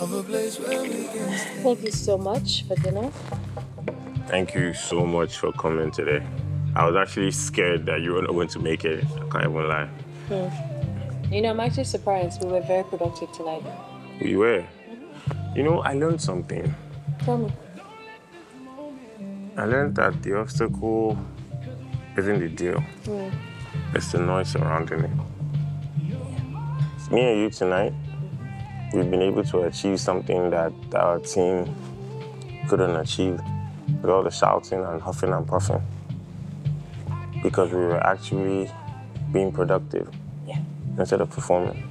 Thank you so much for dinner. Thank you so much for coming today. I was actually scared that you were not going to make it. I can't even lie. You know, I'm actually surprised. We were very productive tonight. We were. You know, I learned something. Tell me. I learned that the obstacle isn't the deal. It's the noise surrounding it. Me and you tonight, we've been able to achieve something that our team couldn't achieve with all the shouting and huffing and puffing. Because we were actually being productive instead of performing.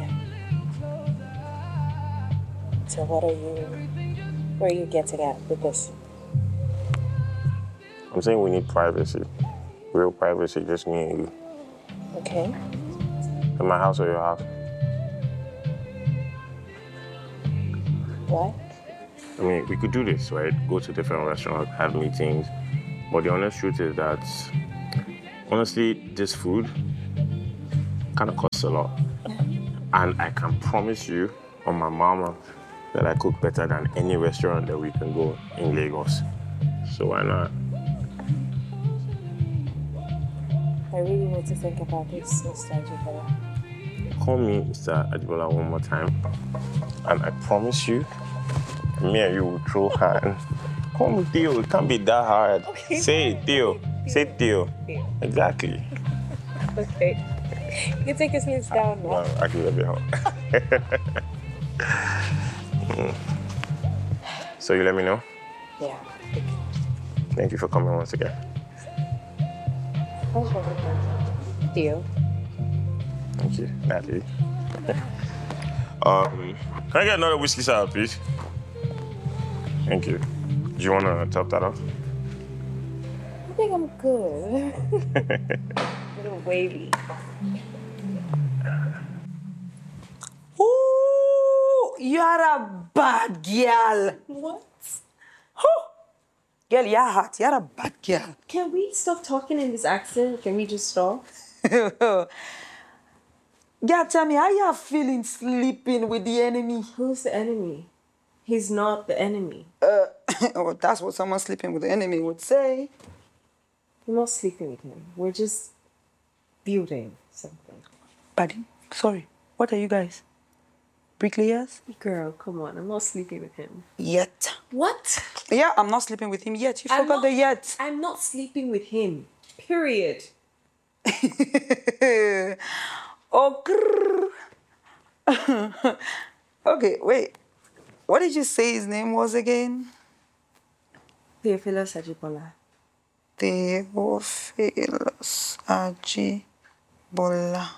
So where are you getting at with this? I'm saying we need privacy. Real privacy, just me and you. Okay. In my house or your house. What? I mean, we could do this, right? Go to different restaurants, have meetings. But the honest truth is that, honestly, this food kind of costs a lot. And I can promise you, on my mama, that I cook better than any restaurant that we can go in Lagos. So why not? I really need to think about this, Mr. Ajibola. Call me Mr. Ajibola one more time. And I promise you, me and you will throw hands. Call me Theo. It can't be that hard. Okay. Say it, Theo. Say Theo. Exactly. Okay. You can take your sleeves down now. No, actually, that'd be hard. So you let me know? Yeah. Thank you for coming once again. Deal. Thank you, Natalie. Can I get another whiskey sour, please? Thank you. Do you want to top that off? I think I'm good. A little wavy. Ooh, you're a bad girl. What? Girl, you're hot. You're a bad girl. Can we stop talking in this accent? Can we just stop? Girl, tell me, how you feeling sleeping with the enemy? Who's the enemy? He's not the enemy. Oh, that's what someone sleeping with the enemy would say. We're not sleeping with him. We're just building something. Buddy, sorry. What are you guys? Bricklayers? Girl, come on. I'm not sleeping with him. Yet. What? Yeah, I'm not sleeping with him yet. You forgot the yet. I'm not sleeping with him. Period. Oh, okay, wait. What did you say his name was again? Theophilus Ajibola. Theophilus Ajibola.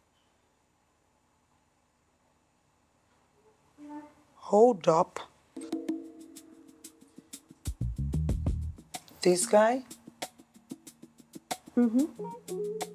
Hold up. This guy? Mm-hmm.